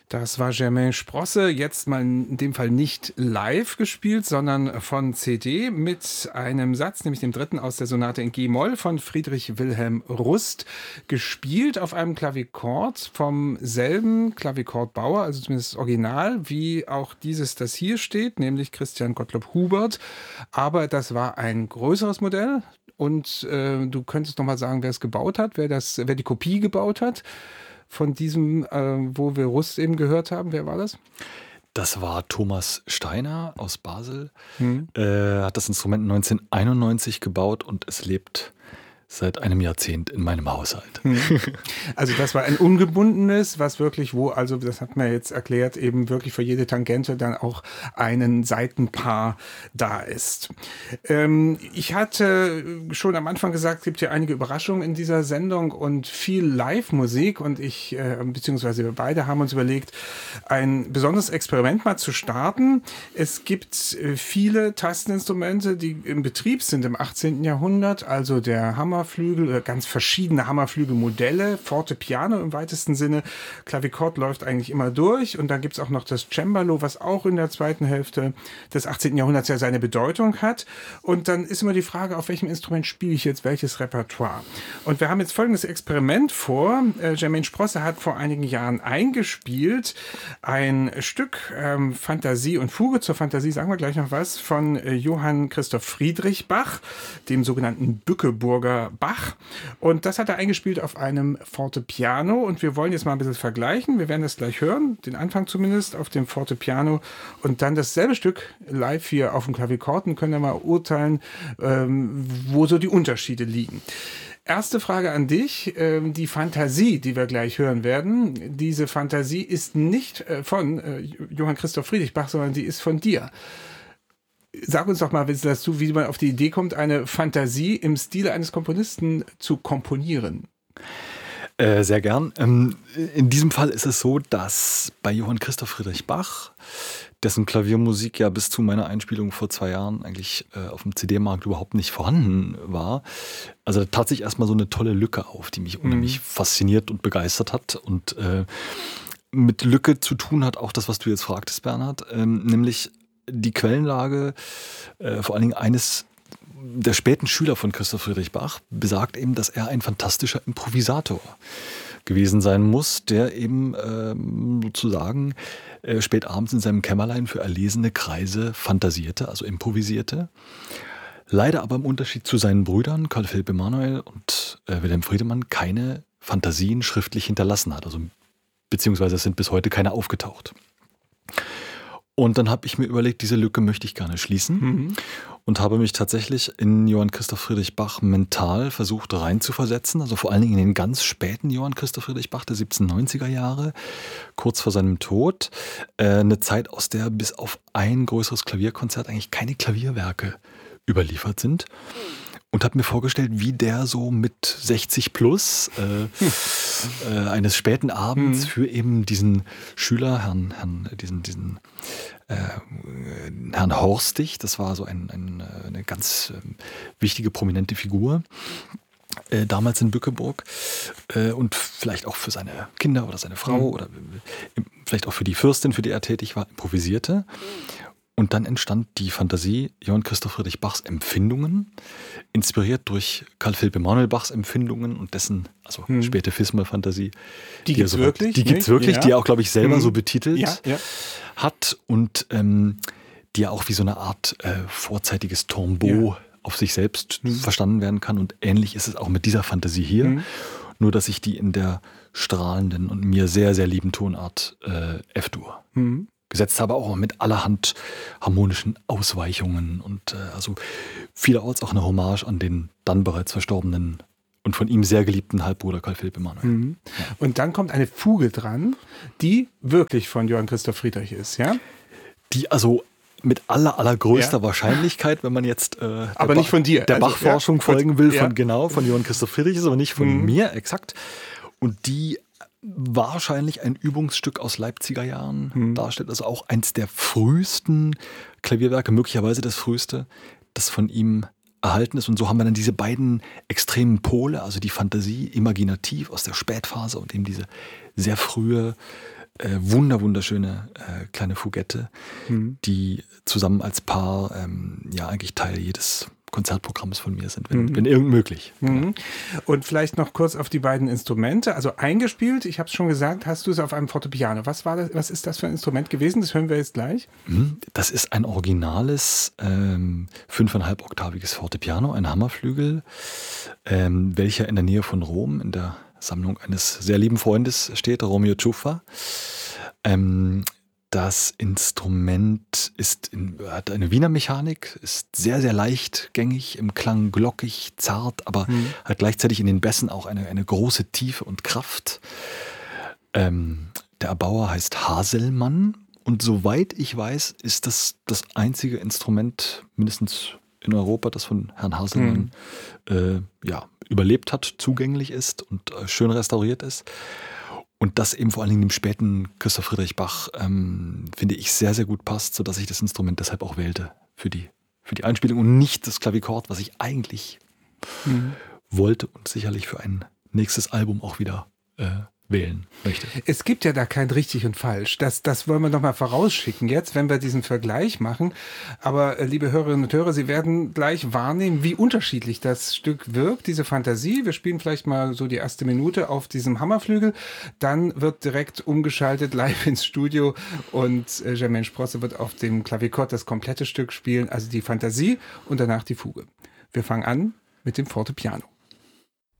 Das war Germain Sprosse, jetzt mal in dem Fall nicht live gespielt, sondern von CD mit einem Satz, nämlich dem dritten aus der Sonate in G-Moll von Friedrich Wilhelm Rust, gespielt auf einem Klavichord vom selben Klavichordbauer, also zumindest das Original, wie auch dieses, das hier steht, nämlich Christian Gottlob Hubert. Aber das war ein größeres Modell und du könntest noch mal sagen, wer es gebaut hat, wer die Kopie gebaut hat. Von diesem, wo wir Rust eben gehört haben. Wer war das? Das war Thomas Steiner aus Basel. Hat das Instrument 1991 gebaut und es lebt seit einem Jahrzehnt in meinem Haushalt. Also das war ein ungebundenes, was wirklich, also das hat man jetzt erklärt, eben wirklich für jede Tangente dann auch ein Saitenpaar da ist. Ich hatte schon am Anfang gesagt, es gibt ja einige Überraschungen in dieser Sendung und viel Live-Musik und beziehungsweise wir beide haben uns überlegt, ein besonderes Experiment mal zu starten. Es gibt viele Tasteninstrumente, die im Betrieb sind im 18. Jahrhundert, also der Hammerflügel, ganz verschiedene Hammerflügelmodelle, Fortepiano im weitesten Sinne, Klavichord läuft eigentlich immer durch und dann gibt es auch noch das Cembalo, was auch in der zweiten Hälfte des 18. Jahrhunderts ja seine Bedeutung hat und dann ist immer die Frage, auf welchem Instrument spiele ich jetzt welches Repertoire. Und wir haben jetzt folgendes Experiment vor. Germain Sprosse hat vor einigen Jahren eingespielt ein Stück Fantasie und Fuge, zur Fantasie sagen wir gleich noch was, von Johann Christoph Friedrich Bach, dem sogenannten Bückeburger Bach. Und das hat er eingespielt auf einem Fortepiano. Und wir wollen jetzt mal ein bisschen vergleichen. Wir werden das gleich hören, den Anfang zumindest, auf dem Fortepiano. Und dann dasselbe Stück live hier auf dem Klavichord und können dann mal urteilen, wo so die Unterschiede liegen. Erste Frage an dich. Die Fantasie, die wir gleich hören werden, diese Fantasie ist nicht von Johann Christoph Friedrich Bach, sondern die ist von dir. Sag uns doch mal, wie man auf die Idee kommt, eine Fantasie im Stile eines Komponisten zu komponieren. Sehr gern. In diesem Fall ist es so, dass bei Johann Christoph Friedrich Bach, dessen Klaviermusik ja bis zu meiner Einspielung vor 2 Jahren eigentlich auf dem CD-Markt überhaupt nicht vorhanden war, also da tat sich erstmal so eine tolle Lücke auf, die mich unheimlich fasziniert und begeistert hat. Und mit Lücke zu tun hat auch das, was du jetzt fragtest, Bernhard, nämlich die Quellenlage, vor allen Dingen eines der späten Schüler von Christoph Friedrich Bach, besagt eben, dass er ein fantastischer Improvisator gewesen sein muss, der eben sozusagen spät abends in seinem Kämmerlein für erlesene Kreise fantasierte, also improvisierte. Leider aber im Unterschied zu seinen Brüdern Carl Philipp Emanuel und Wilhelm Friedemann keine Fantasien schriftlich hinterlassen hat, also beziehungsweise es sind bis heute keine aufgetaucht. Und dann habe ich mir überlegt, diese Lücke möchte ich gerne schließen und habe mich tatsächlich in Johann Christoph Friedrich Bach mental versucht reinzuversetzen, also vor allen Dingen in den ganz späten Johann Christoph Friedrich Bach der 1790er Jahre, kurz vor seinem Tod. Eine Zeit, aus der bis auf ein größeres Klavierkonzert eigentlich keine Klavierwerke überliefert sind. Und habe mir vorgestellt, wie der so mit 60 plus eines späten Abends für eben diesen Schüler, Herrn Horstig, das war so eine ganz wichtige, prominente Figur, damals in Bückeburg und vielleicht auch für seine Kinder oder seine Frau oder vielleicht auch für die Fürstin, für die er tätig war, improvisierte. Und dann entstand die Fantasie Johann Christoph Friedrich Bachs Empfindungen, inspiriert durch Carl Philipp Emanuel Bachs Empfindungen und dessen, also späte Fismal-Fantasie. Die gibt's wirklich? Die gibt's wirklich, ja. Die er auch, glaube ich, selber so betitelt hat und die ja auch wie so eine Art vorzeitiges Tombeau auf sich selbst verstanden werden kann. Und ähnlich ist es auch mit dieser Fantasie hier, nur dass ich die in der strahlenden und mir sehr, sehr lieben Tonart F-Dur gesetzt habe, auch mit allerhand harmonischen Ausweichungen und also vielerorts auch eine Hommage an den dann bereits verstorbenen und von ihm sehr geliebten Halbbruder Carl Philipp Emanuel. Ja. Und dann kommt eine Fuge dran, die wirklich von Johann Christoph Friedrich ist, ja? Die also mit allergrößter Wahrscheinlichkeit, wenn man jetzt aber nicht von dir. Der Bachforschung folgen will, von Johann Christoph Friedrich ist, aber nicht von mir, exakt. Und die wahrscheinlich ein Übungsstück aus Leipziger Jahren darstellt, also auch eins der frühesten Klavierwerke, möglicherweise das früheste, das von ihm erhalten ist. Und so haben wir dann diese beiden extremen Pole, also die Fantasie imaginativ aus der Spätphase und eben diese sehr frühe wunderschöne kleine Fugette, die zusammen als Paar eigentlich Teil jedes Konzertprogramms von mir sind, wenn irgend möglich. Genau. Und vielleicht noch kurz auf die beiden Instrumente. Also eingespielt, ich habe es schon gesagt, hast du es auf einem Fortepiano. Was war das? Was ist das für ein Instrument gewesen? Das hören wir jetzt gleich. Das ist ein originales 5,5-oktaviges Fortepiano, ein Hammerflügel, welcher in der Nähe von Rom in der Sammlung eines sehr lieben Freundes steht, Romeo Ciuffa. Das Instrument hat eine Wiener Mechanik, ist sehr, sehr leichtgängig, im Klang glockig, zart, aber hat gleichzeitig in den Bässen auch eine große Tiefe und Kraft. Der Erbauer heißt Haselmann und soweit ich weiß, ist das einzige Instrument, mindestens in Europa, das von Herrn Haselmann überlebt hat, zugänglich ist und schön restauriert ist. Und das eben vor allen Dingen dem späten Christoph Friedrich Bach, finde ich, sehr, sehr gut passt, sodass ich das Instrument deshalb auch wählte für die Einspielung und nicht das Klavichord, was ich eigentlich wollte und sicherlich für ein nächstes Album auch wieder wählen möchte. Es gibt ja da kein richtig und falsch. Das wollen wir noch mal vorausschicken jetzt, wenn wir diesen Vergleich machen. Aber liebe Hörerinnen und Hörer, Sie werden gleich wahrnehmen, wie unterschiedlich das Stück wirkt, diese Fantasie. Wir spielen vielleicht mal so die erste Minute auf diesem Hammerflügel. Dann wird direkt umgeschaltet live ins Studio und Jermaine Sprosse wird auf dem Klavichord das komplette Stück spielen, also die Fantasie und danach die Fuge. Wir fangen an mit dem Fortepiano.